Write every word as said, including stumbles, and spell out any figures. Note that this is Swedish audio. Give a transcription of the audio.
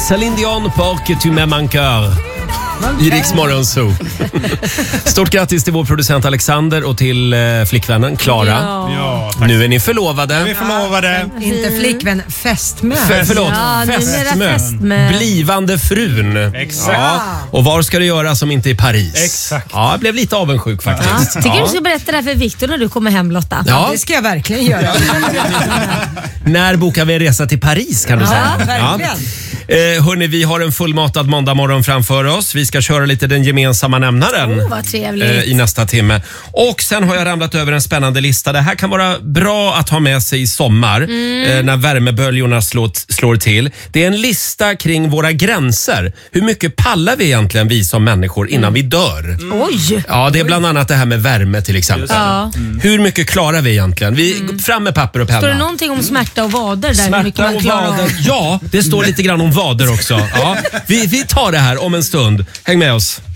Céline Dion på Tu m'aimes mon cœur. I Rix Morgon Zoo. Stort grattis till vår producent Alexander och till eh, flickvännen Klara. Ja. Ja, nu är ni förlovade. Vi är förlovade. Ja, inte flickvän, fästmö. För, förlåt, Ja, fästmö. fästmö. Blivande frun. Exakt. Ja. Och var ska du göra som inte i Paris? Exakt. Ja, jag blev lite avundsjuk faktiskt. Ja. Tycker du ska berätta det här för Victor när du kommer hem, Lotta? Ja. Det ska jag verkligen göra. När bokar vi en resa till Paris kan du Ja, säga? verkligen. Eh, hörni, vi har en fullmatad måndagmorgon framför oss. Vi ska köra lite den gemensamma nämnaren Oh, vad trevligt. eh, i nästa timme. Och sen har jag ramlat över en spännande lista. Det här kan vara bra att ha med sig i sommar Mm. eh, när värmeböljorna slår, slår till. Det är en lista kring våra gränser. Hur mycket pallar vi egentligen vi som människor innan Mm. vi dör? Oj! Ja, det är bland annat det här med värme till exempel. Ja. Hur mycket klarar vi egentligen? Vi, Fram med papper och penna. Står det någonting om smärta och vader där? Hur mycket Smärta man och klarar vader. av? Ja, det står lite grann om vader också. Ja, vi, vi tar det här om en stund. Häng med oss.